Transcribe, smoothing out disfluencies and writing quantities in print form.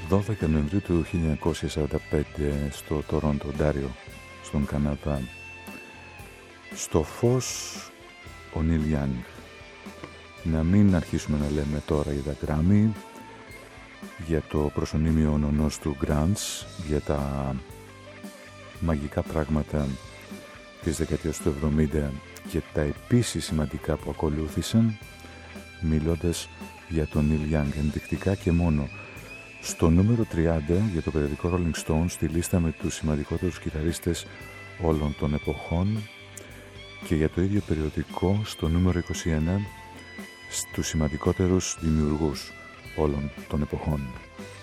12 Νοεμβρίου του 1945 στο Τόροντο, Οντάριο, στον Καναδά. Στο φως ο Νίλ Γιάνγκ. Να μην αρχίσουμε να λέμε τώρα για τα Grammy, για το προσωνύμιο ονονός του Grants, για τα μαγικά πράγματα της δεκαετίας του 70 και τα επίσης σημαντικά που ακολούθησαν, μιλώντας για τον Νίλ Γιάνγκ ενδεικτικά και μόνο. Στο νούμερο 30 για το περιοδικό Rolling Stone, στη λίστα με τους σημαντικότερους κιθαρίστες όλων των εποχών, και για το ίδιο περιοδικό στο νούμερο 21 στους σημαντικότερους δημιουργούς όλων των εποχών.